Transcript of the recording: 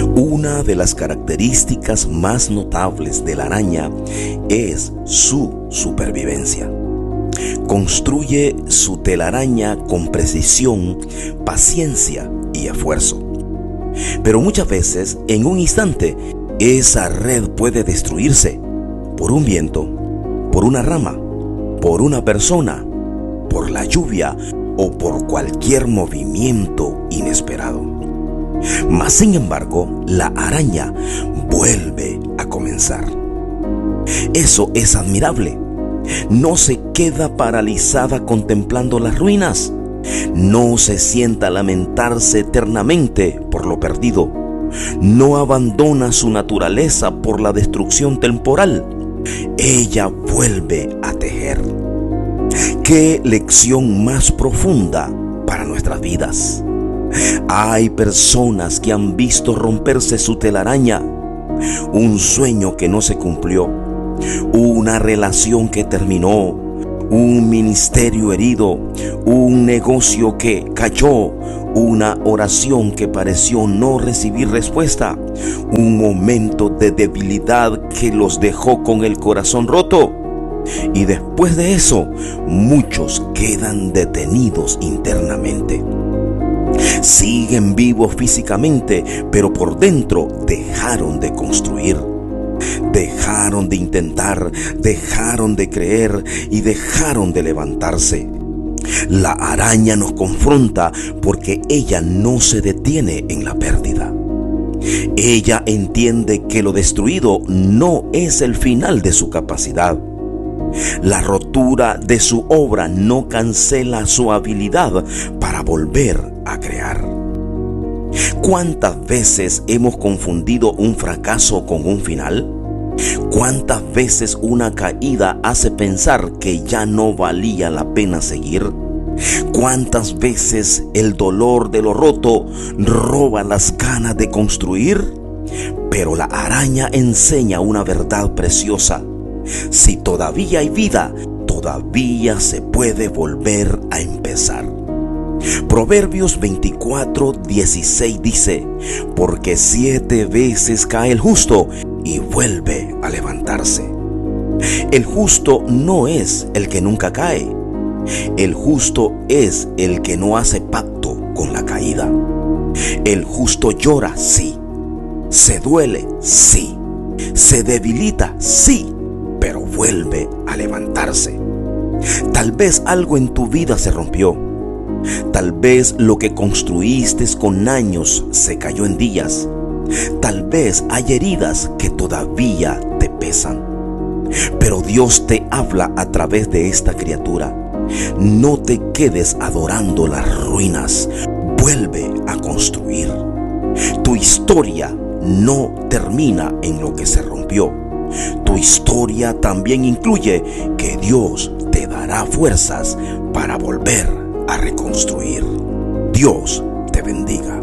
Una de las características más notables de la araña es su supervivencia. Construye su telaraña con precisión, paciencia y esfuerzo. Pero muchas veces, en un instante, esa red puede destruirse por un viento, por una rama, por una persona, por la lluvia o por cualquier movimiento inesperado. Mas, sin embargo, la araña vuelve a comenzar. Eso es admirable. No se queda paralizada contemplando las ruinas. No se sienta a lamentarse eternamente por lo perdido. No abandona su naturaleza por la destrucción temporal. Ella vuelve a tejer. ¡Qué lección más profunda para nuestras vidas! Hay personas que han visto romperse su telaraña, un sueño que no se cumplió, una relación que terminó, un ministerio herido, un negocio que cayó, una oración que pareció no recibir respuesta, un momento de debilidad que los dejó con el corazón roto. Y después de eso, muchos quedan detenidos internamente. Siguen vivos físicamente, pero por dentro dejaron de construir. Dejaron de intentar, dejaron de creer y dejaron de levantarse. La araña nos confronta porque ella no se detiene en la pérdida. Ella entiende que lo destruido no es el final de su capacidad. La rotura de su obra no cancela su habilidad para volver a crear. ¿Cuántas veces hemos confundido un fracaso con un final? ¿Cuántas veces una caída hace pensar que ya no valía la pena seguir? ¿Cuántas veces el dolor de lo roto roba las ganas de construir? Pero la araña enseña una verdad preciosa. Si todavía hay vida, todavía se puede volver a empezar. Proverbios 24:16 dice: porque 7 veces cae el justo y vuelve a levantarse. El justo no es el que nunca cae. El justo es el que no hace pacto con la caída. El justo llora, sí. Se duele, sí. Se debilita, sí. Pero vuelve a levantarse. Tal vez algo en tu vida se rompió. Tal vez lo que construiste con años se cayó en días. Tal vez hay heridas que todavía te pesan. Pero Dios te habla a través de esta criatura. No te quedes adorando las ruinas. Vuelve a construir. Tu historia no termina en lo que se rompió. Tu historia también incluye que Dios te dará fuerzas para volver a reconstruir. Dios te bendiga.